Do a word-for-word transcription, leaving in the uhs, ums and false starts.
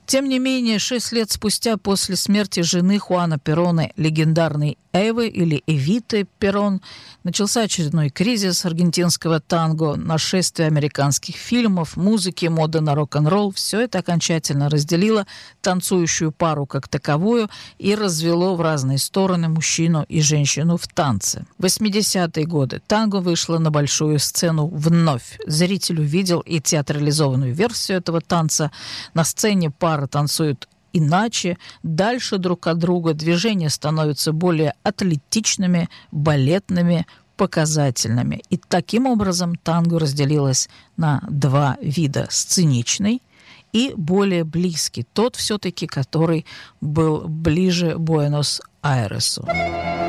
Тем не менее, шесть лет спустя после смерти жены Хуана Перона, легендарной Эвы или Эвиты Перон, начался очередной кризис аргентинского танго, нашествие американских фильмов, музыки, мода на рок-н-ролл. Все это окончательно разделило танцующую пару как таковую и развело в разные стороны мужчину и женщину в танце. В восьмидесятые годы танго вышло на большую сцену вновь. Зритель увидел и театрализованную версию этого танца. На сцене пара танцует иначе, дальше друг от друга, движения становятся более атлетичными, балетными, показательными. И таким образом танго разделилось на два вида: сценичный и более близкий, тот все-таки, который был ближе Буэнос-Айресу.